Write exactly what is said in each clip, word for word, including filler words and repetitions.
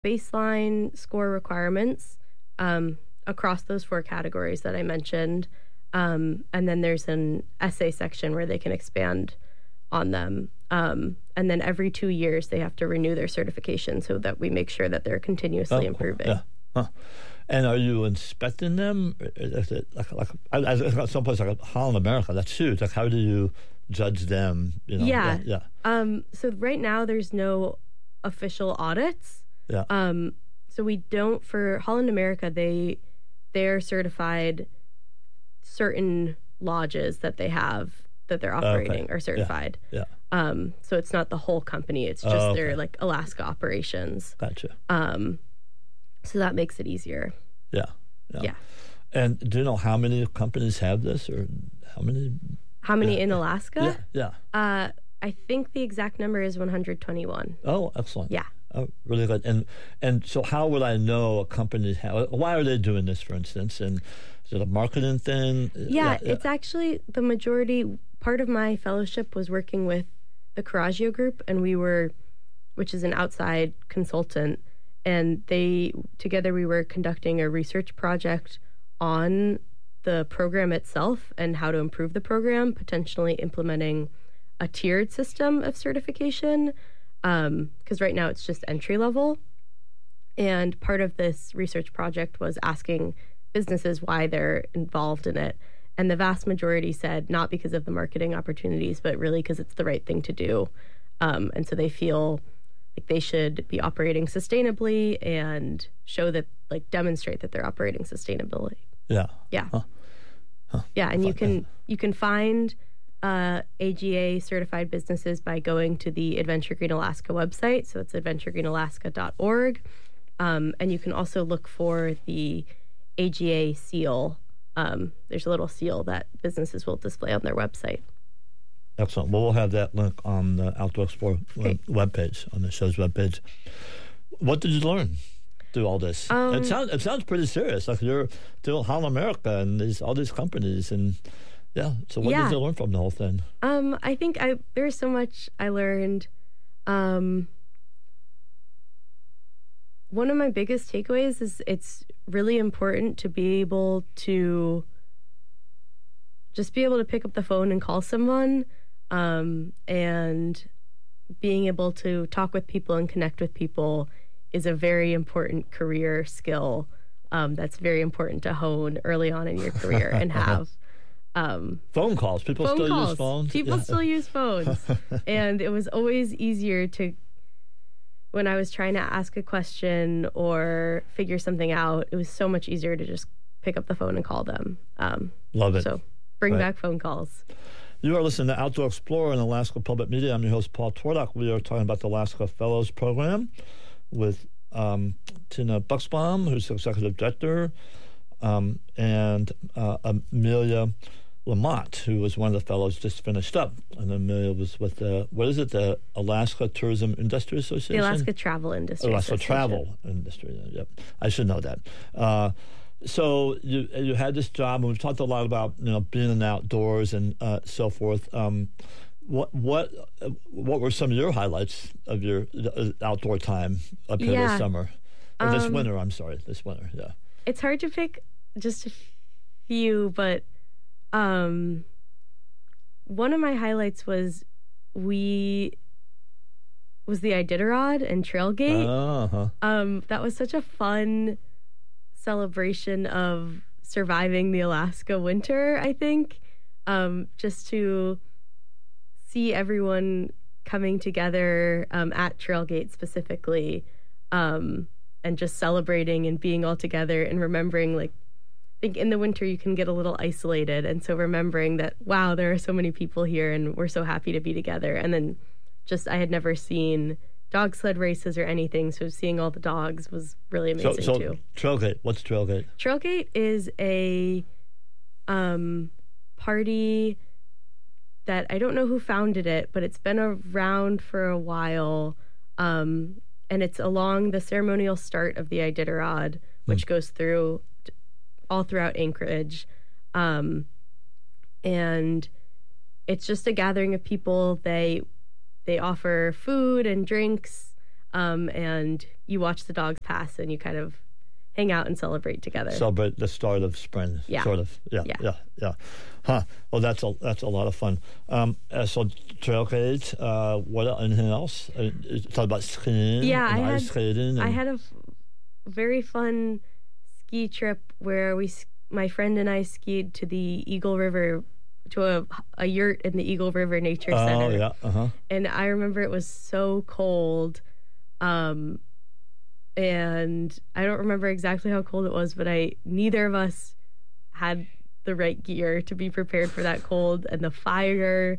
baseline score requirements um, across those four categories that I mentioned. Um, and then there's an essay section where they can expand on them. Um, and then every two years they have to renew their certification so that we make sure that they're continuously Oh, cool. improving. Yeah. Huh. And are you inspecting them? Is it like, like, like someplace like Holland America, that's huge. Like, how do you judge them? You know? Yeah. Yeah. yeah. Um, so right now there's no official audits. Yeah. Um, so we don't, for Holland America, they, they're certified, certain lodges that they have that they're operating okay. are certified. Yeah. yeah. Um, so it's not the whole company. It's just oh, okay. their like Alaska operations. Gotcha. Um, so that makes it easier. Yeah. yeah. Yeah. And do you know how many companies have this, or how many? How many yeah. in Alaska? Yeah. Yeah. Uh, I think the exact number is one hundred twenty-one. Oh, excellent. Yeah. Oh, really good. And and so how would I know a company, how, why are they doing this, for instance? And is it a marketing thing? Yeah, yeah, yeah. it's actually the majority. Part of my fellowship was working with the Coraggio Group, and we were, which is an outside consultant, and they, together we were conducting a research project on the program itself and how to improve the program, potentially implementing a tiered system of certification, because um, right now it's just entry level. And part of this research project was asking businesses why they're involved in it. And the vast majority said not because of the marketing opportunities, but really because it's the right thing to do. Um, and so they feel like they should be operating sustainably and show that, like, demonstrate that they're operating sustainability. Yeah. Yeah. Huh. Huh. Yeah. And you can, you can find uh, A G A certified businesses by going to the Adventure Green Alaska website. So it's adventure green alaska dot org. Um, and you can also look for the A G A seal. Um, there's a little seal that businesses will display on their website. Excellent. Well, we'll have that link on the Outdoor Explorer web, webpage, on the show's webpage. What did you learn through all this? Um, it sounds it sounds pretty serious. Like you're doing Holland America and these all these companies, and yeah. So what yeah. did you learn from the whole thing? Um, I think I there's so much I learned. Um, one of my biggest takeaways is it's really important to be able to just be able to pick up the phone and call someone, um, and being able to talk with people and connect with people is a very important career skill. Um, that's very important to hone early on in your career and have. Um, phone calls. People phone still calls. use phones. People yeah. still use phones. And it was always easier to, when I was trying to ask a question or figure something out, it was so much easier to just pick up the phone and call them. Um, Love it. So bring right. back phone calls. You are listening to Outdoor Explorer and Alaska Public Media. I'm your host, Paul Twardock. We are talking about the Alaska Fellows Program with um, Tina Buxbaum, who's the executive director, um, and uh, Amelia Lamont, who was one of the fellows just finished up. And Amelia was with the, what is it, the Alaska Tourism Industry Association? The Alaska Travel Industry Alaska Association. Travel Industry, yep. I should know that. Uh, so you you had this job, and we've talked a lot about, you know, being in the outdoors and uh, so forth. Um, what what uh, what were some of your highlights of your uh, outdoor time up here yeah. this summer? Or this um, winter, I'm sorry, this winter, yeah. It's hard to pick just a few, but um, one of my highlights was we was the Iditarod and Trailgate. Uh-huh. Um, that was such a fun celebration of surviving the Alaska winter, I think. Um, just to see everyone coming together um, at Trailgate specifically, um, and just celebrating and being all together and remembering, like, I think in the winter you can get a little isolated. And so remembering that, wow, there are so many people here and we're so happy to be together. And then just, I had never seen dog sled races or anything, so seeing all the dogs was really amazing so, so too. Trailgate, what's Trailgate? Trailgate is a um, party that I don't know who founded it, but it's been around for a while, um, and it's along the ceremonial start of the Iditarod, which mm. goes through all throughout Anchorage, um, and it's just a gathering of people. They They offer food and drinks, um, and you watch the dogs pass, and you kind of hang out and celebrate together. Celebrate the start of spring, yeah. sort of. Yeah, yeah, yeah, yeah. Huh. Well, that's a that's a lot of fun. Um, uh, so trailcade. Uh, what anything else? Uh, talk about skiing. Yeah, and I ice had skating. And I had a f- very fun ski trip where we, my friend and I, skied to the Eagle River, to a a yurt in the Eagle River Nature Center. Oh yeah, uh huh. And I remember it was so cold. Um, And I don't remember exactly how cold it was, but I neither of us had the right gear to be prepared for that cold. And the fire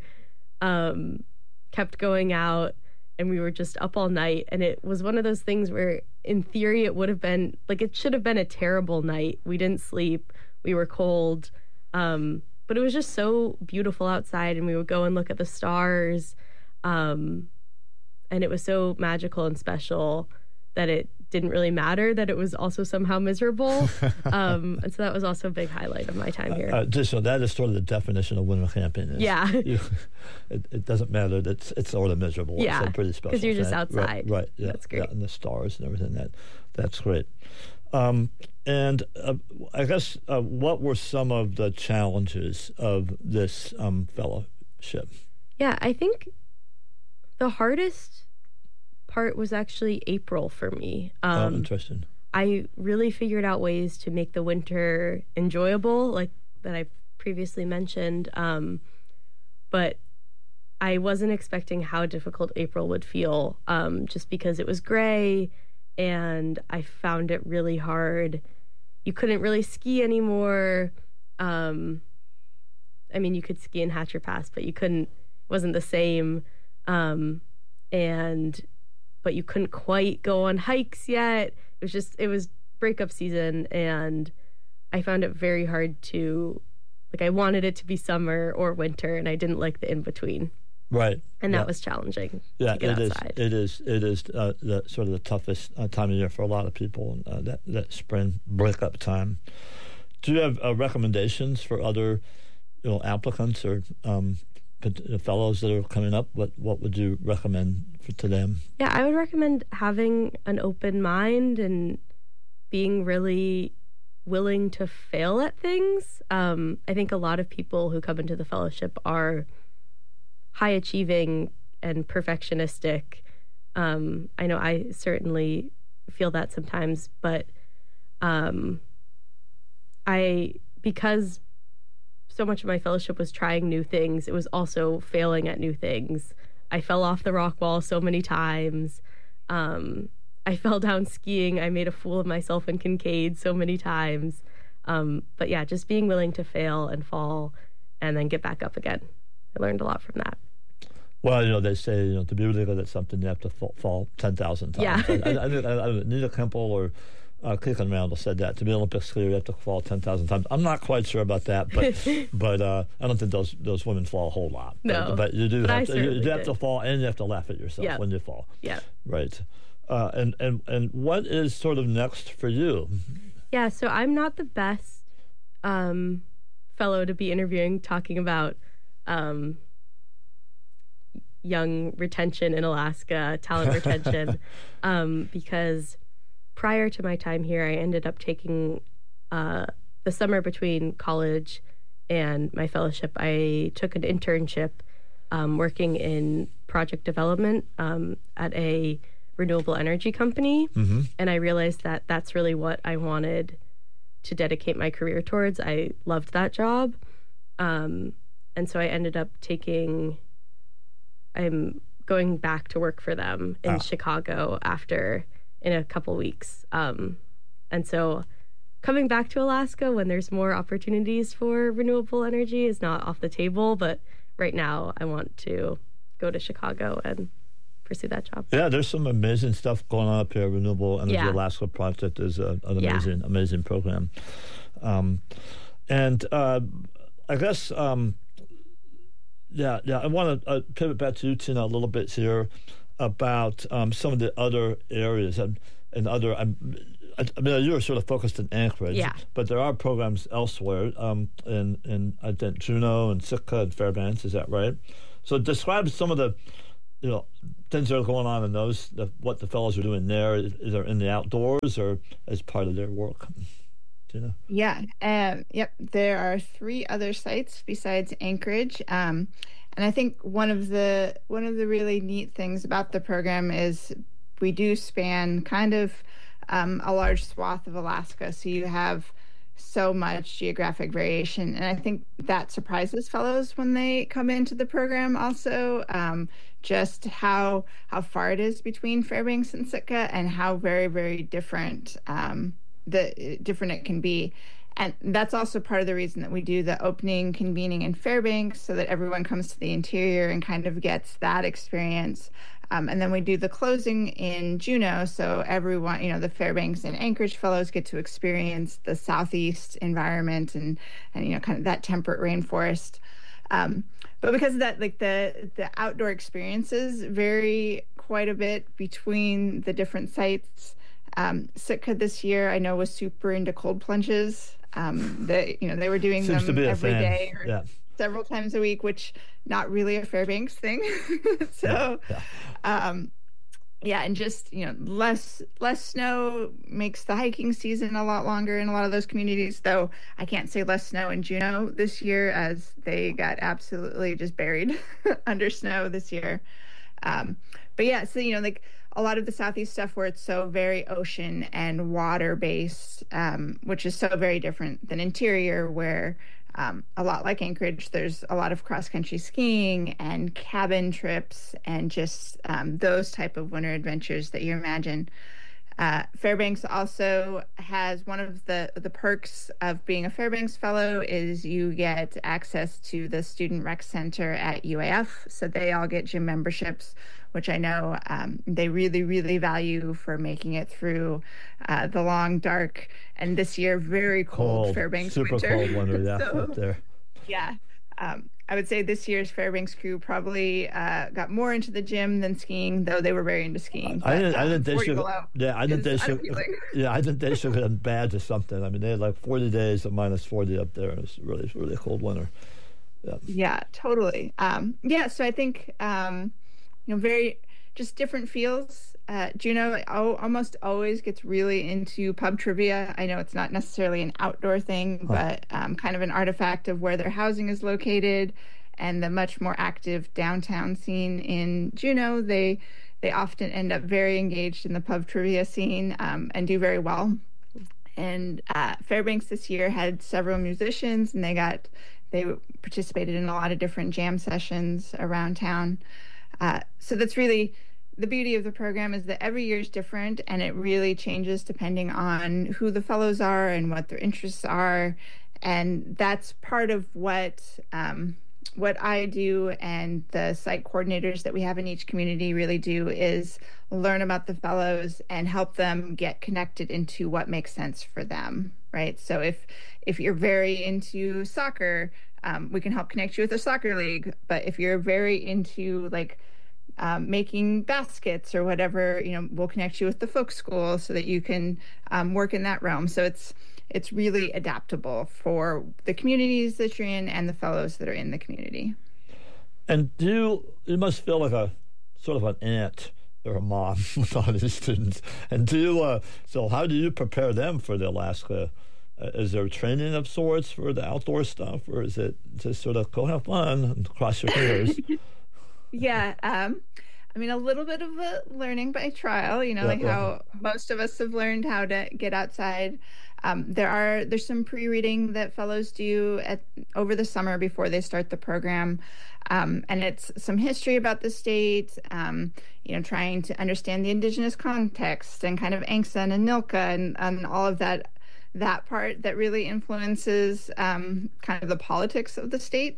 um, kept going out, and we were just up all night. And it was one of those things where, in theory, it would have been like it should have been a terrible night. We didn't sleep. We were cold. Um, but it was just so beautiful outside, and we would go and look at the stars. Um, and it was so magical and special that it didn't really matter that it was also somehow miserable. Um, and so that was also a big highlight of my time here. Uh, just, so that is sort of the definition of winter camping. Is yeah. You, it, it doesn't matter. It's, it's sort of miserable. Yeah. It's a pretty special Because you're just thing. outside. Right, right. Yeah, That's great. Yeah, and the stars and everything. That That's great. Um, and uh, I guess uh, what were some of the challenges of this um, fellowship? Yeah, I think the hardest part was actually April for me. Um, oh, interesting. I really figured out ways to make the winter enjoyable, like that I previously mentioned. Um, but I wasn't expecting how difficult April would feel, um, just because it was gray, and I found it really hard. You couldn't really ski anymore. Um, I mean, you could ski in Hatcher Pass, but you couldn't. It wasn't the same. Um, and but you couldn't quite go on hikes yet. It was just, it was breakup season, and I found it very hard to, like, I wanted it to be summer or winter, and I didn't like the in-between. Right. And that yeah. was challenging yeah, to get it outside. Is, it is, it is uh, the, sort of the toughest uh, time of year for a lot of people, uh, that, that spring breakup time. Do you have uh, recommendations for other, you know, applicants or um, fellows that are coming up? What, what would you recommend for, to them? Yeah, I would recommend having an open mind and being really willing to fail at things. Um, I think a lot of people who come into the fellowship are high achieving and perfectionistic. Um, I know I certainly feel that sometimes, but um, I, because so much of my fellowship was trying new things, it was also failing at new things. I fell off the rock wall so many times. Um, I fell down skiing. I made a fool of myself in Kincaid so many times. Um, but yeah, just being willing to fail and fall and then get back up again. I learned a lot from that. Well, you know, they say, you know, to be really good at something, you have to fall, fall ten thousand times. Yeah. I, I, I, I, Nina Kemple or uh, Cleveland Randall said that. To be an Olympic skier, you have to fall ten thousand times. I'm not quite sure about that, but but uh, I don't think those those women fall a whole lot. No. But, but you do but have, I to, you do have did. to fall, and you have to laugh at yourself Yep. when you fall. Yeah. Right. Uh, and, and, and what is sort of next for you? Yeah, so I'm not the best um, fellow to be interviewing, talking about um, young retention in Alaska, talent retention, um, because prior to my time here, I ended up taking uh, the summer between college and my fellowship. I took an internship um, working in project development um, at a renewable energy company. Mm-hmm. And I realized that that's really what I wanted to dedicate my career towards. I loved that job. Um, and so I ended up taking, I'm going back to work for them in Ah. Chicago after, in a couple weeks. Um, and so coming back to Alaska when there's more opportunities for renewable energy is not off the table. But right now I want to go to Chicago and pursue that job. Yeah, there's some amazing stuff going on up here. Renewable Energy Yeah. Alaska Project is a, an Yeah. amazing, amazing program. Um, and uh, I guess, um, yeah, yeah. I want to uh, pivot back to you, Tina, a little bit here about um, some of the other areas and, and other. Um, I, I mean, you were sort of focused in Anchorage, Yeah. but there are programs elsewhere um, in, in I think Juneau and Sitka and Fairbanks. Is that right? So describe some of the you know, things that are going on in those, the, what the fellows are doing there, is, is there in the outdoors or as part of their work? Do you know? Yeah. Um, yep. There are three other sites besides Anchorage. Um, and I think one of the one of the really neat things about the program is we do span kind of um, a large swath of Alaska. So you have so much geographic variation. And I think that surprises fellows when they come into the program also, um, just how how far it is between Fairbanks and Sitka and how very, very different um, the different it can be. And that's also part of the reason that we do the opening convening in Fairbanks, so that everyone comes to the interior and kind of gets that experience. Um, and then we do the closing in Juneau, so everyone, you know, the Fairbanks and Anchorage fellows get to experience the southeast environment and, and you know, kind of that temperate rainforest. Um, but because of that, like the the outdoor experiences vary quite a bit between the different sites. Um, Sitka this year, I know, was super into cold plunges. Um, they, you know, they were doing Seems them every fan. day or yeah. several times a week, which not really a Fairbanks thing. so, yeah, yeah. Um, yeah, and just, you know, less less snow makes the hiking season a lot longer in a lot of those communities. Though I can't say less snow in Juneau this year, as they got absolutely just buried under snow this year. Um, but yeah, so, you know, like a lot of the southeast stuff where it's so very ocean and water based, um, which is so very different than interior, where um, a lot like Anchorage, there's a lot of cross country skiing and cabin trips and just um, those type of winter adventures that you imagine. Uh, Fairbanks also has one of the, the perks of being a Fairbanks Fellow is you get access to the Student Rec Center at U A F. So they all get gym memberships, which I know um, they really, really value for making it through uh, the long, dark, and this year very cold, cold Fairbanks super winter. Super cold winter, yeah, so, up there. Yeah. Um, I would say this year's Fairbanks crew probably uh, got more into the gym than skiing, though they were very into skiing. But, I didn't. I didn't. Um, they should. Yeah, I didn't. They should. Yeah, I think they should have been bad to something. I mean, they had like forty days of minus forty up there. It was really, really cold winter. Yeah. Yeah, totally. Um, yeah, so I think um, you know, very just different feels. Uh, Juneau almost always gets really into pub trivia. I know it's not necessarily an outdoor thing, huh. but um, kind of an artifact of where their housing is located and the much more active downtown scene in Juneau. They they often end up very engaged in the pub trivia scene um, and do very well. And uh, Fairbanks this year had several musicians, and they got they participated in a lot of different jam sessions around town. Uh, so that's really the beauty of the program, is that every year is different, and it really changes depending on who the fellows are and what their interests are. And that's part of what um, what I do and the site coordinators that we have in each community really do, is learn about the fellows and help them get connected into what makes sense for them, right? So if if you're very into soccer, um, we can help connect you with a soccer league. But if you're very into like Um, making baskets or whatever, you know, we'll connect you with the folk school so that you can um, work in that realm. So it's it's really adaptable for the communities that you're in and the fellows that are in the community. And do you, you must feel like a sort of an aunt or a mom with all these students. And do you, uh, so how do you prepare them for the Alaska? Uh, is there training of sorts for the outdoor stuff, or is it just sort of go have fun and cross your fingers? Yeah, um, I mean, a little bit of a learning by trial, you know, yeah, like yeah. how most of us have learned how to get outside. Um, there are there's some pre-reading that fellows do at over the summer before they start the program, um, and it's some history about the state, um, you know, trying to understand the indigenous context and kind of Angst and Anilka and, and all of that that part that really influences um, kind of the politics of the state.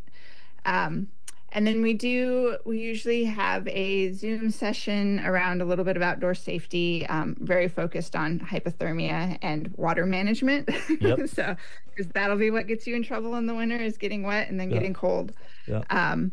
Um, And then we do, we usually have a Zoom session around a little bit of outdoor safety, um, very focused on hypothermia and water management. Yep. So, because that'll be what gets you in trouble in the winter, is getting wet and then yeah. getting cold. Yeah. Um,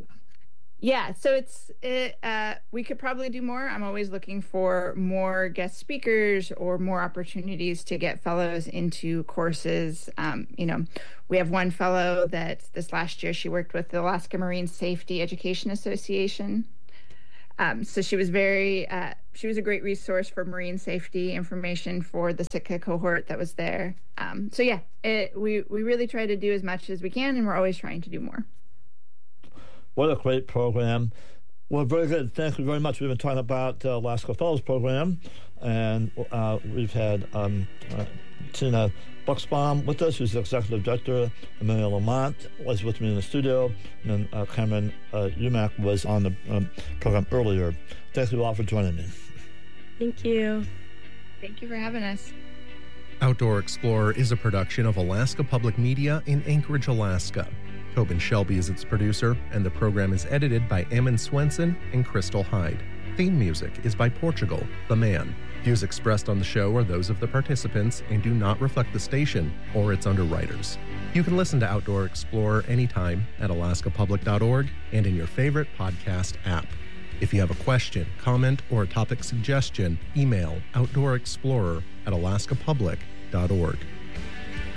yeah, so it's, it, uh, we could probably do more. I'm always looking for more guest speakers or more opportunities to get fellows into courses. Um, you know, we have one fellow that this last year she worked with the Alaska Marine Safety Education Association. Um, so she was very, uh, she was a great resource for marine safety information for the Sitka cohort that was there. Um, so yeah, it, we, we really try to do as much as we can, and we're always trying to do more. What a great program. Well, very good. Thank you very much. We've been talking about the Alaska Fellows Program, and uh, we've had um, uh, Tina Buxbaum with us, who's the executive director. Amelia Lamont was with me in the studio, and then uh, Cameron uh, Umack was on the um, program earlier. Thank you all for joining me. Thank you. Thank you for having us. Outdoor Explorer is a production of Alaska Public Media in Anchorage, Alaska. Tobin Shelby is its producer, and the program is edited by Eamon Swenson and Crystal Hyde. Theme music is by Portugal, The Man. Views expressed on the show are those of the participants and do not reflect the station or its underwriters. You can listen to Outdoor Explorer anytime at alaska public dot org and in your favorite podcast app. If you have a question, comment, or a topic suggestion, email outdoor explorer at alaska public dot org.